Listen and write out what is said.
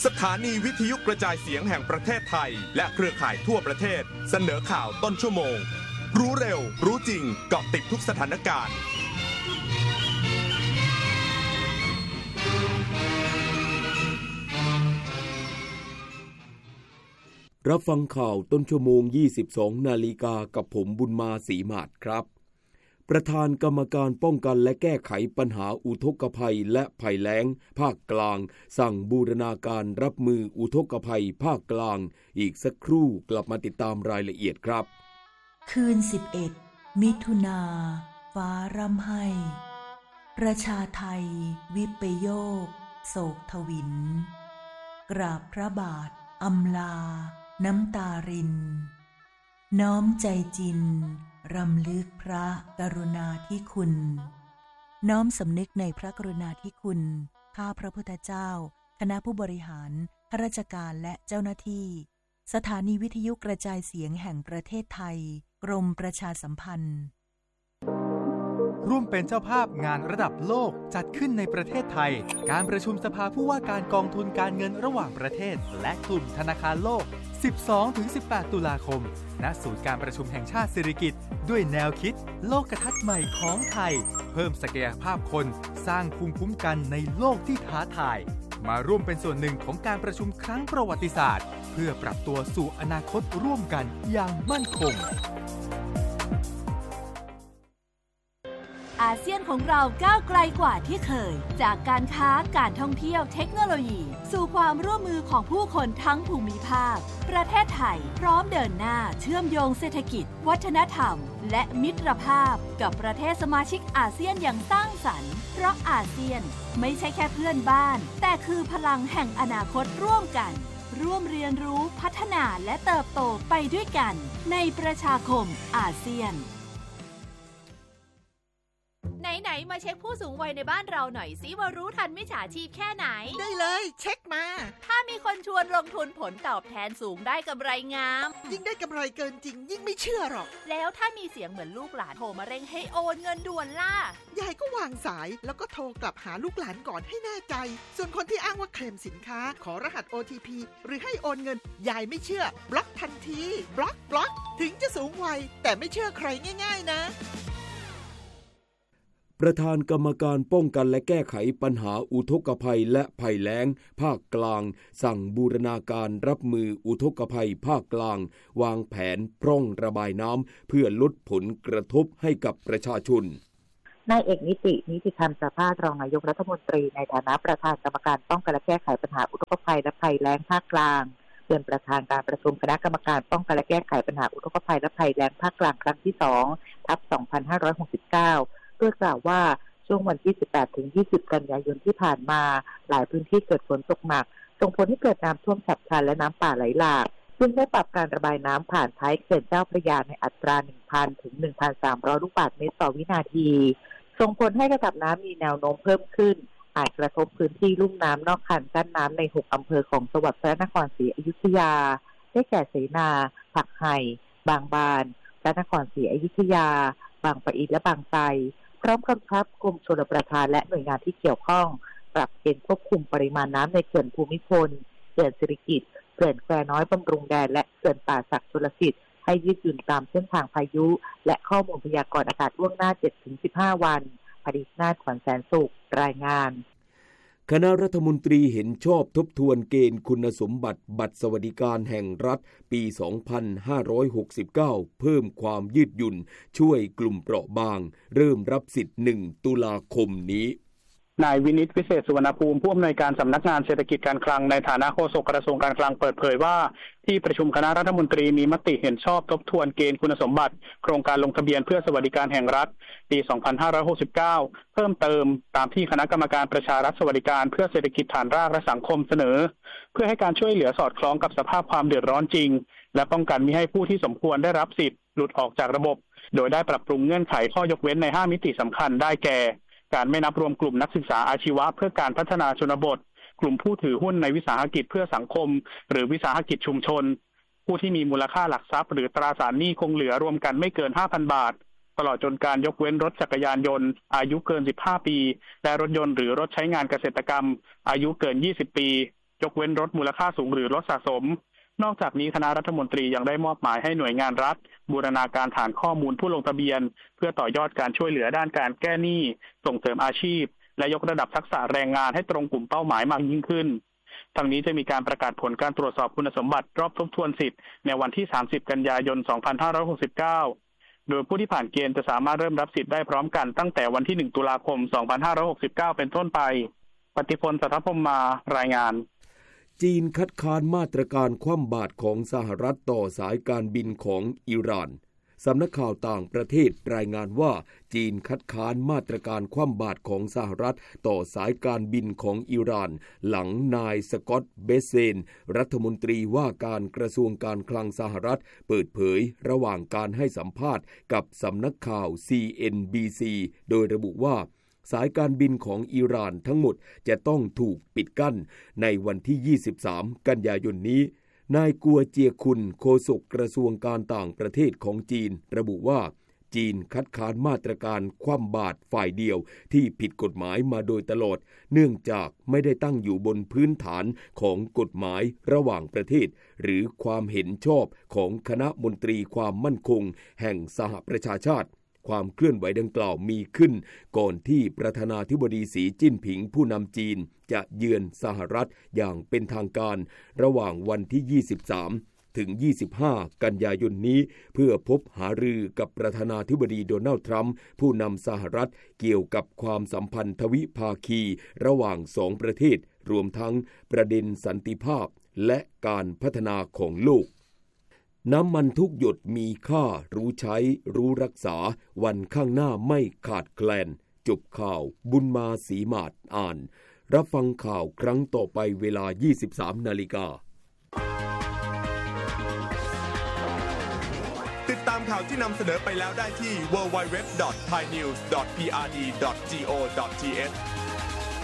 สถานีวิทยุกระจายเสียงแห่งประเทศไทยและเครือข่ายทั่วประเทศเสนอข่าวต้นชั่วโมงรู้เร็วรู้จริงเกาะติดทุกสถานการณ์รับฟังข่าวต้นชั่วโมง 22 นาฬิกากับผมบุญมาศรีมาศครับประธานกรรมการป้องกันและแก้ไขปัญหาอุทกภัยและภัยแล้งภาคกลางสั่งบูรณาการรับมืออุทกภัยภาคกลางอีกสักครู่กลับมาติดตามรายละเอียดครับคืน11มิถุนาฟ้าร่ำไห้ประชาไทยวิปโยคโศกทวินกราบพระบาทอำลาน้ำตารินน้อมใจจินรำลึกพระกรุณาธิคุณน้อมสำนึกในพระกรุณาธิคุณข้าพระพุทธเจ้าคณะผู้บริหารข้าราชการและเจ้าหน้าที่สถานีวิทยุกระจายเสียงแห่งประเทศไทยกรมประชาสัมพันธ์ร่วมเป็นเจ้าภาพงานระดับโลกจัดขึ้นในประเทศไทยการประชุมสภาผู้ว่าการกองทุนการเงินระหว่างประเทศและกลุ่มธนาคารโลก 12-18 ตุลาคมณศูนย์การประชุมแห่งชาติสิริกิติ์ด้วยแนวคิดโลกทัศน์ใหม่ของไทยเพิ่มศักยภาพคนสร้างภูมิคุ้มกันในโลกที่ท้าทายมาร่วมเป็นส่วนหนึ่งของการประชุมครั้งประวัติศาสตร์เพื่อปรับตัวสู่อนาคตร่วมกันอย่างมั่นคงอาเซียนของเราก้าวไกลกว่าที่เคยจากการค้าการท่องเที่ยวเทคโนโลยีสู่ความร่วมมือของผู้คนทั้งภูมิภาคประเทศไทยพร้อมเดินหน้าเชื่อมโยงเศรษฐกิจวัฒนธรรมและมิตรภาพกับประเทศสมาชิกอาเซียนอย่างสร้างสรรค์เพราะอาเซียนไม่ใช่แค่เพื่อนบ้านแต่คือพลังแห่งอนาคตร่วมกันร่วมเรียนรู้พัฒนาและเติบโตไปด้วยกันในประชาคมอาเซียนไหนๆมาเช็คผู้สูงวัยในบ้านเราหน่อยสิว่ารู้ทันมิจฉาชีพแค่ไหนได้เลยเช็คมาถ้ามีคนชวนลงทุนผลตอบแทนสูงได้กำไรงามยิ่งได้กำไรเกินจริงยิ่งไม่เชื่อหรอกแล้วถ้ามีเสียงเหมือนลูกหลานโทรมาเร่งให้โอนเงินด่วนล่ะยายก็วางสายแล้วก็โทรกลับหาลูกหลานก่อนให้แน่ใจส่วนคนที่อ้างว่าเคลมสินค้าขอรหัส OTP หรือให้โอนเงินยายไม่เชื่อบล็อกทันทีบล็อกถึงจะสูงวัยแต่ไม่เชื่อใครง่ายๆนะประธานกรรมการป้องกันและแก้ไขปัญหาอุทกภัยและภัยแล้งภาคกลางสั่งบูรณาการรับมืออุทกภัยภาคกลางวางแผนพร่องระบายน้ำเพื่อลดผลกระทบให้กับประชาชนนายเอกนิติธรรมประภาสรองนายกรัฐมนตรีในฐานะประธานกรรมการป้องกันและแก้ไขปัญหาอุทกภัยและภัยแล้งภาคกลางเป็นประธานการประชุมคณะกรรมการป้องกันและแก้ไขปัญหาอุทกภัยและภัยแล้งภาคกลางครั้งที่ 2/2569 โดยกล่าวว่าช่วงวันที่ 18-20 กันยายนที่ผ่านมาหลายพื้นที่เกิดฝนตกหนักส่งผลให้เกิดน้ำท่วมฉับพลันและน้ำป่าไหลหลากซึ่งได้ปรับการระบายน้ำผ่านท้ายเขื่อนเจ้าพระยาในอัตรา 1,000 ถึง 1,300 ลูกบาศก์เมตรต่อวินาทีส่งผลให้ระดับน้ำมีแนวโน้มเพิ่มขึ้นอาจกระทบพื้นที่ลุ่มน้ำนอกคันกั้นน้ำใน 6 อำเภอของจังหวัดพระนครศรีอยุธยาได้แก่เสนาผักไห่บางบานพระนครศรีอยุธยาบางปะอินและบางไทรพร้อมกำชับกรมชลประทานและหน่วยงานที่เกี่ยวข้องปรับเกณฑ์ควบคุมปริมาณน้ำในเขื่อนภูมิพลเขื่อนสิริกิติ์เขื่อนแควน้อยบำรุงแดนและเขื่อนป่าสักชลสิทธิ์ให้ยืดหยุ่นตามเส้นทางพายุและข้อมูลพยากรณ์อากาศล่วงหน้า 7-15 วันผลิตนาถ ขวัญแสนสุขรายงานคณะรัฐมนตรีเห็นชอบทบทวนเกณฑ์คุณสมบัติบัตรสวัสดิการแห่งรัฐปี 2569 เพิ่มความยืดหยุ่นช่วยกลุ่มเปราะบางเริ่มรับสิทธิ์ 1 ตุลาคมนี้นายวินิตวิเศษสุวรรณภูมิผู้อำนวยการสำนักงานเศรษฐกิจการคลังในฐานะโฆษกกระทรวงการคลังเปิดเผยว่าที่ประชุมคณะรัฐมนตรีมีมติเห็นชอบทบทวนเกณฑ์คุณสมบัติโครงการลงทะเบียนเพื่อสวัสดิการแห่งรัฐปี 2569 เพิ่มเติมตามที่คณะกรรมการประชารัฐสวัสดิการเพื่อเศรษฐกิจฐานรากและสังคมเสนอเพื่อให้การช่วยเหลือสอดคล้องกับสภาพความเดือดร้อนจริงและป้องกันมิให้ผู้ที่สมควรได้รับสิทธิ์หลุดออกจากระบบโดยได้ปรับปรุงเงื่อนไขข้อยกเว้นใน5มิติสำคัญได้แก่การไม่นับรวมกลุ่มนักศึกษาอาชีวะเพื่อการพัฒนาชนบทกลุ่มผู้ถือหุ้นในวิสาหกิจเพื่อสังคมหรือวิสาหกิจชุมชนผู้ที่มีมูลค่าหลักทรัพย์หรือตราสารหนี้คงเหลือรวมกันไม่เกิน 5,000 บาทตลอดจนการยกเว้นรถจักรยานยนต์อายุเกิน15ปีและรถยนต์หรือรถใช้งานเกษตรกรรมอายุเกิน20ปียกเว้นรถมูลค่าสูงหรือรถสะสมนอกจากนี้คณะรัฐมนตรียังได้มอบหมายให้หน่วยงานรัฐบูรณาการฐานข้อมูลผู้ลงทะเบียนเพื่อต่อยอดการช่วยเหลือด้านการแก้หนี้ส่งเสริมอาชีพและยกระดับทักษะแรงงานให้ตรงกลุ่มเป้าหมายมากยิ่งขึ้นทั้งนี้จะมีการประกาศผลการตรวจสอบคุณสมบัติรอบทบทวนสิทธิ์ในวันที่30กันยายน2569โดยผู้ที่ผ่านเกณฑ์จะสามารถเริ่มรับสิทธิ์ได้พร้อมกันตั้งแต่วันที่1ตุลาคม2569เป็นต้นไปปฏิพล สัทธพรหมมารายงานจีนคัดค้านมาตรการคว่ำบาตรของสหรัฐต่อสายการบินของอิหร่านสำนักข่าวต่างประเทศรายงานว่าจีนคัดค้านมาตรการคว่ำบาตรของสหรัฐต่อสายการบินของอิหร่านหลังนายสกอตต์ เบสเซนรัฐมนตรีว่าการกระทรวงการคลังสหรัฐเปิดเผยระหว่างการให้สัมภาษณ์กับสำนักข่าว CNBC โดยระบุว่าสายการบินของอิหร่านทั้งหมดจะต้องถูกปิดกั้นในวันที่23กันยายนนี้นายกัวเจียคุนโฆษกกระทรวงการต่างประเทศของจีนระบุว่าจีนคัดค้านมาตรการคว่ำบาตรฝ่ายเดียวที่ผิดกฎหมายมาโดยตลอดเนื่องจากไม่ได้ตั้งอยู่บนพื้นฐานของกฎหมายระหว่างประเทศหรือความเห็นชอบของคณะมนตรีความมั่นคงแห่งสหประชาชาติความเคลื่อนไหวดังกล่าวมีขึ้นก่อนที่ประธานาธิบดีสีจิ้นผิงผู้นำจีนจะเยือนสหรัฐอย่างเป็นทางการระหว่างวันที่23ถึง25กันยายนนี้เพื่อพบหารือกับประธานาธิบดีโดนัลด์ทรัมป์ผู้นำสหรัฐเกี่ยวกับความสัมพันธ์ทวิภาคีระหว่างสองประเทศรวมทั้งประเด็นสันติภาพและการพัฒนาของโลกน้ำมันทุกหยดมีค่ารู้ใช้รู้รักษาวันข้างหน้าไม่ขาดแคลนจบข่าวบุญมาศรีมาศอ่านรับฟังข่าวครั้งต่อไปเวลา 23 นาฬิกาติดตามข่าวที่นำเสนอไปแล้วได้ที่ www.thainews.prd.go.th